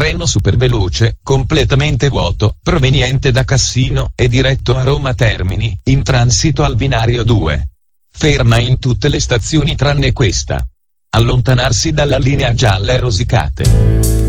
treno superveloce, completamente vuoto, proveniente da Cassino e diretto a Roma Termini, in transito al binario 2. Ferma in tutte le stazioni tranne questa. Allontanarsi dalla linea gialla e rosicate.